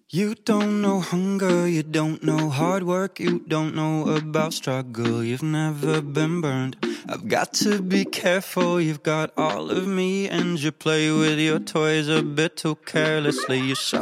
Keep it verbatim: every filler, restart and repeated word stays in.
You don't know hunger, you don't know hard work, you don't know about struggle, you've never been burned. I've got to be careful, you've got all of me, and you play with your toys a bit too carelessly. You shout